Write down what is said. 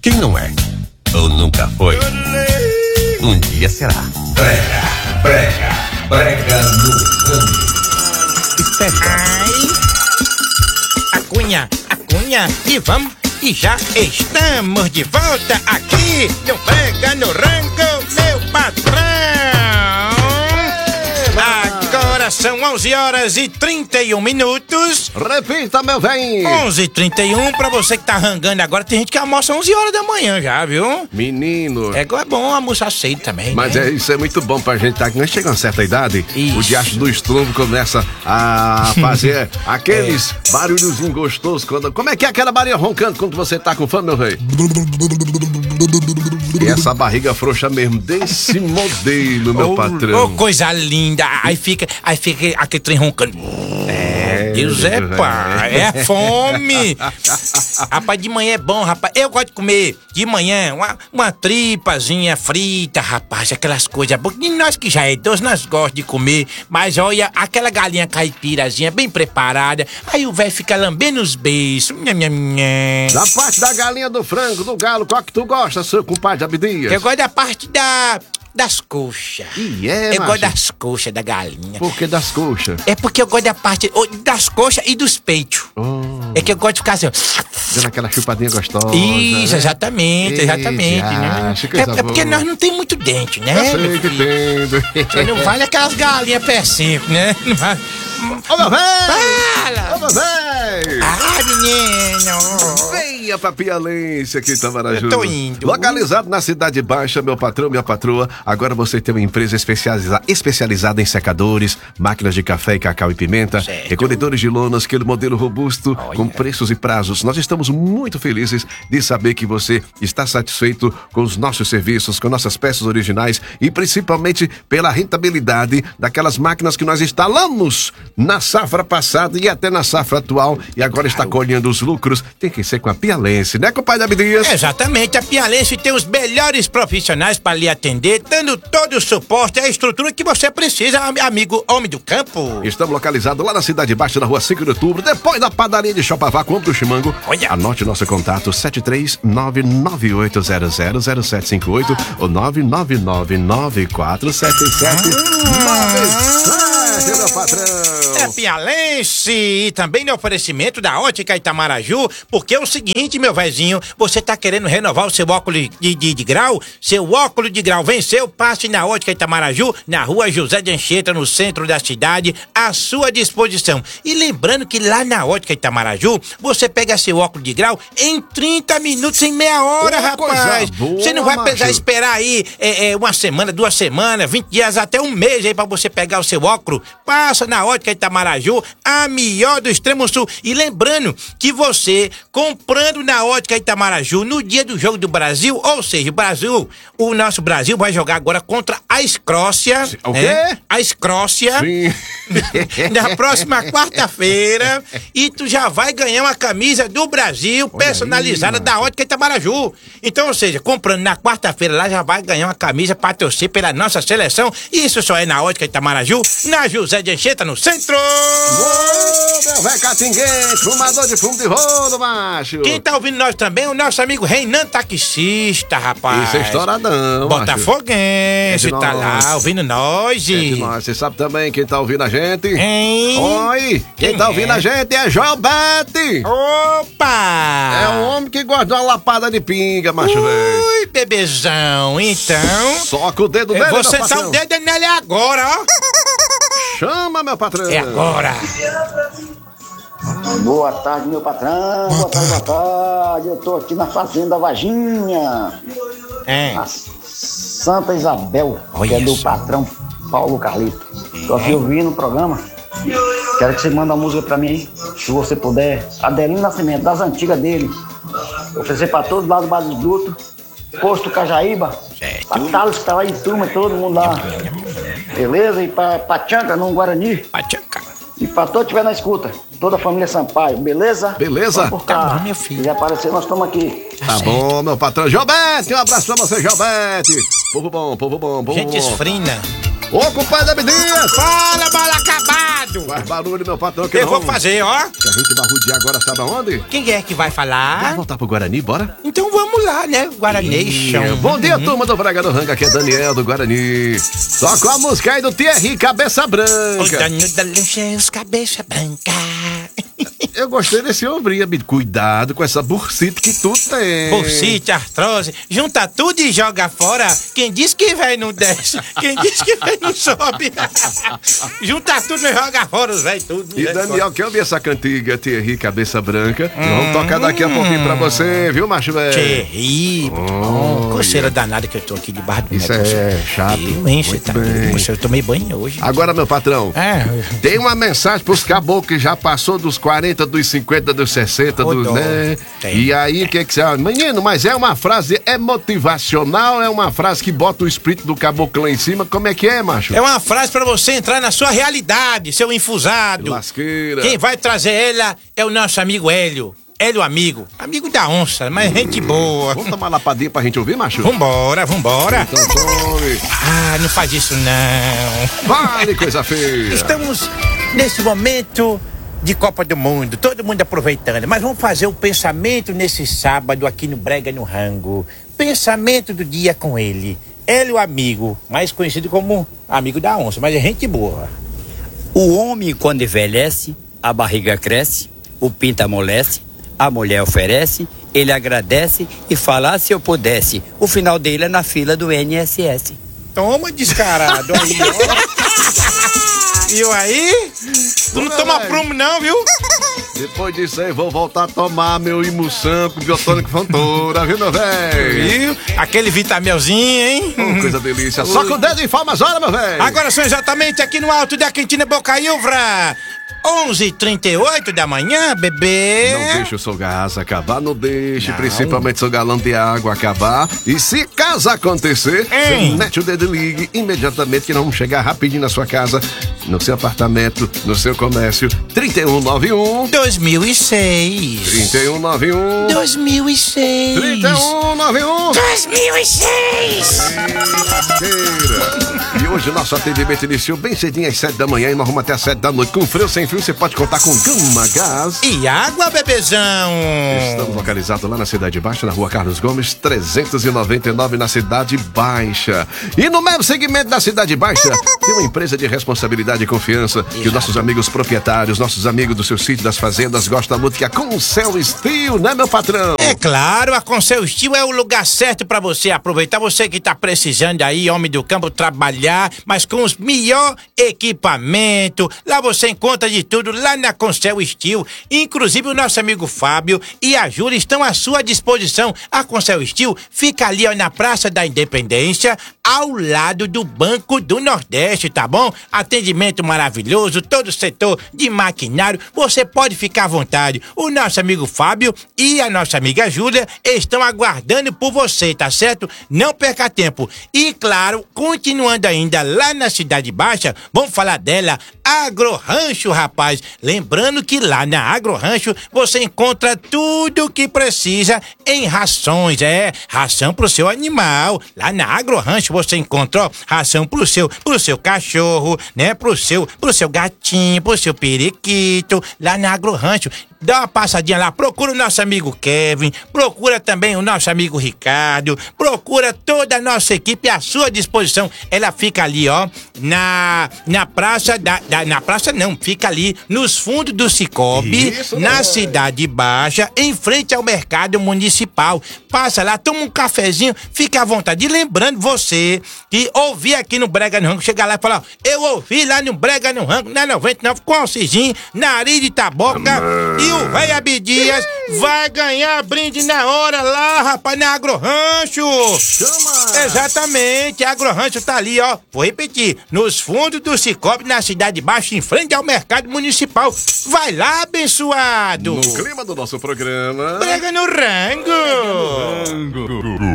Quem não é? Ou nunca foi? Um dia será. Brega no rango. Ai, Cunha, e vamos, e já estamos de volta aqui no Brega no Rango, meu patrão. Agora são 11h31. Repita, meu bem. 11h31, pra você que tá rangando agora, tem gente que almoça 11 horas da manhã já, viu? Menino. É bom almoçar cedo também, Mas né? isso é muito bom pra gente, tá? Que nós chegamos a uma certa idade, Isso. o diacho do estrondo começa a fazer aqueles barulhozinhos gostosos. Como é que é aquela barriga roncando quando você tá com fome, meu rei? E essa barriga frouxa mesmo, desse modelo, meu patrão. Ô, coisa linda. Aí fica aquele trem roncando. Deus é pai, é fome. Rapaz, de manhã é bom, rapaz. Eu gosto de comer de manhã uma tripazinha frita, rapaz, aquelas coisas boas. E nós que já é idosos, nós gostamos de comer. Mas olha, aquela galinha caipirazinha bem preparada. Aí o velho fica lambendo os beiços. Da parte da galinha, do frango, do galo, qual que tu gosta, seu compadre Abdias? Eu gosto da parte das coxas. Eu gosto das coxas da galinha. Por que das coxas? É porque eu gosto da parte das coxas e dos peitos. É que eu gosto de ficar assim, ó. Dando aquela chupadinha gostosa. Isso, né? exatamente, né? É porque nós não tem muito dente, né? Eu sei que tem. Você não vale aquelas galinhas pé seco, né? Não vale. Ô, meu velho! Fala! Ô, meu velho! Ah, menino! Venha pra Pialense aqui em Itamaraju. Eu tô indo. Localizado na Cidade Baixa, meu patrão, minha patroa. Agora você tem uma empresa especializada em secadores, máquinas de café e cacau e pimenta, Certo. recolhedores de lonas, aquele modelo robusto, com preços e prazos. Nós estamos muito felizes de saber que você está satisfeito com os nossos serviços, com nossas peças originais e principalmente pela rentabilidade daquelas máquinas que nós instalamos na safra passada e até na safra atual e agora está colhendo os lucros. Tem que ser com a Pialense, né, compadre Abdias? Exatamente, a Pialense tem os melhores profissionais para lhe atender, dando todo o suporte e a estrutura que você precisa, amigo homem do campo. Estamos localizados lá na Cidade Baixa, na rua 5 de outubro, depois da padaria de Chopavá, compra o Chimango. Olha. Anote nosso contato, 73998000758 ou 999947797, meu patrão. É Pialense e também no oferecimento da Ótica Itamaraju, porque é o seguinte, meu vezinho, você tá querendo renovar o seu óculos de grau? Seu óculos de grau venceu? Passe na Ótica Itamaraju, na rua José de Anchieta, no centro da cidade, à sua disposição. E lembrando que lá na Ótica Itamaraju, você pega seu óculos de grau em 30 minutos, em meia hora, rapaz. Boa, Você não vai precisar macho. esperar aí uma semana, 2 semanas, 20 dias, até um mês aí pra você pegar o seu óculos. Passa na Ótica Itamaraju, a melhor do Extremo Sul. E lembrando que você, comprando na Ótica Itamaraju no dia do Jogo do Brasil, ou seja, o nosso Brasil vai jogar agora contra a Escócia. O quê? Né? A Escócia. Sim. Na próxima quarta-feira. E tu já vai ganhar uma camisa do Brasil personalizada da Ótica Itamaraju. Então, ou seja, comprando na quarta-feira lá, já vai ganhar uma camisa pra torcer pela nossa seleção. E isso só é na Ótica Itamaraju, na José de Anchieta, no centro. Ô, meu velho catinguete, fumador de fumo de rolo, macho. Quem tá ouvindo nós também é o nosso amigo Reinan Taxista, rapaz. Isso é estouradão, Botafoguense, macho. tá lá ouvindo nós. É de nós. Você sabe também quem tá ouvindo a gente? Hein? Oi, quem Quem tá ouvindo é? a gente é Jobete. Opa! É um homem que gosta de uma lapada de pinga, macho, velho. Ui, bebezão, então... Soca o dedo Eu dele, vou meu sentar patrão. o dedo nele agora, ó. Chama, meu patrão. É agora. Boa tarde, meu patrão. Boa tarde. Eu tô aqui na Fazenda Varginha. É. A Santa Isabel, Olha que é do só. patrão Paulo Carlito. Tô aqui ouvindo o programa. Quero que você mande uma música pra mim aí, se você puder. Adelino Nascimento, das antigas dele. Oferecer pra todos lá do Bar dos Dutos. Posto Cajaíba. Certo. Pra Thales que tá lá em turma, todo mundo lá. Beleza? E pra Tchanca, no Guarani. Pachaca. E pra todo que estiver na escuta, toda a família Sampaio, beleza? Beleza? Vamos por cá. Tá bom, meu filho. Se aparecer, nós estamos aqui. Tá bom, meu patrão. Jobete, um abraço pra você, Jobete. Povo bom, povo bom, povo Gente bom. esfrina. Ô, compadre Abdias. Fala, bala acabado. Faz barulho, meu patrão. Que Eu nós vou vamos- fazer, ó. Que a gente vai rodear agora, sabe aonde? Quem é que vai Vamos falar? voltar pro Guarani, bora? Então vamos lá, né? Guaranation. Bom dia, turma do Brega no Rango, aqui é Daniel do Guarani. Toca a música aí do Thierry, Cabeça O Branca. dono da lancha é os cabeça branca. Eu gostei desse ombrinho, amigo. Cuidado com essa bursite que tu tem. Bursite, artrose, junta tudo e joga fora. Quem diz que velho não desce, quem diz que velho não sobe. Junta tudo e joga fora os velhos tudo. E Daniel, quer ouvir essa cantiga Thierry, Cabeça Branca? Vamos tocar daqui a pouquinho pra você, viu, macho velho? Thierry, coceira danada que eu tô aqui debaixo do Isso negócio. é chato. Muito bem. Eu tomei banho hoje. Agora, meu patrão, É. tem uma mensagem pros caboclos que já passou dos 40, dos 50, dos 60, Ô, dos, dó. né? Tem. E aí, o que que você... Menino, mas é uma frase, é motivacional, é uma frase que bota o espírito do caboclo lá em cima, como é que é, macho? É uma frase pra você entrar na sua realidade, seu infusado. Lasqueira. Quem vai trazer ela é o nosso amigo Hélio. Hélio amigo da onça, mas gente boa. Vamos tomar uma lapadinha pra gente ouvir, macho? Vambora. Então tome. Ah, não faz isso não. Vale, coisa feia. Estamos nesse momento de Copa do Mundo, todo mundo aproveitando, mas vamos fazer o pensamento nesse sábado aqui no Brega no Rango. Pensamento do dia com ele, Hélio amigo, mais conhecido como amigo da onça, mas é gente boa. O homem, quando envelhece, a barriga cresce, o pinto amolece, a mulher oferece, ele agradece e fala: "Ah, se eu pudesse". O final dele é na fila do INSS. Toma, descarado, aí, ó. Viu aí? Tu não toma prumo não, viu? Depois disso aí, vou voltar a tomar meu imução com biotônico Fontoura, viu, meu velho? Viu? Aquele vitamelzinho, hein? Coisa delícia. Só com o dedo em formas, olha, meu velho. Agora são exatamente aqui no alto da Quintina Bocaiúva. 11h38 da manhã, bebê. Não deixe o seu gás acabar, não deixe, principalmente seu galão de água acabar. E se caso acontecer, você mete o dedo e ligue imediatamente que nós vamos chegar rapidinho na sua casa, no seu apartamento, no seu comércio. 3191 2006. 3191 2006. 3191 2006. E hoje o nosso atendimento iniciou bem cedinho às 7 da manhã e nós vamos até às 7 da noite. Com frio, sem frio, você pode contar com Gama Gás. E água, bebezão. Estamos localizados lá na Cidade Baixa, na rua Carlos Gomes, 399, na Cidade Baixa. E no mesmo segmento da Cidade Baixa, tem uma empresa de responsabilidade e confiança que os nossos amigos proprietários, nossos amigos do seu sítio, das fazendas, gostam muito, que é a Concel Steel, né, meu patrão? É claro, a Concel Steel é o lugar certo pra você aproveitar. Você que tá precisando aí, homem do campo, trabalhar, mas com os melhor equipamento. Lá você encontra de tudo, lá na Concel Steel. Inclusive o nosso amigo Fábio e a Júlia estão à sua disposição. A Concel Steel fica ali, ó, na Praça da Independência, ao lado do Banco do Nordeste, tá bom? Atendimento maravilhoso, todo o setor de maquinário, você pode ficar à vontade. O nosso amigo Fábio e a nossa amiga Júlia estão aguardando por você, tá certo? Não perca tempo. E claro, continuando ainda lá na Cidade Baixa, vamos falar dela, Agrorancho, rapaz. Lembrando que lá na Agrorancho você encontra tudo o que precisa em rações, ração pro seu animal. Lá na Agrorancho você encontra, ó, ração pro seu cachorro, né, pro seu gatinho, pro seu periquito. Lá na Agrorancho, dá uma passadinha lá, procura o nosso amigo Kevin, procura também o nosso amigo Ricardo, procura toda a nossa equipe à sua disposição. Ela fica ali, ó, na praça na praça não, fica ali nos fundos do Cicobi, na Cidade Baixa, em frente ao mercado municipal. Passa lá, toma um cafezinho, fica à vontade. E lembrando você que ouvir aqui no Brega no Rango, chegar lá e falar, ó, eu ouvi lá no Brega no Rango, na 99, com o Cizinho, Nariz de Taboca, e o Véi Abdias vai ganhar brinde na hora lá, rapaz, na Agrorancho. Chama! Exatamente, a Agrorancho tá ali, ó, vou repetir, nos fundos do Cicobi, na Cidade Baixa, em frente ao mercado municipal. Vai lá, abençoado! No clima do nosso programa, Brega no Rango!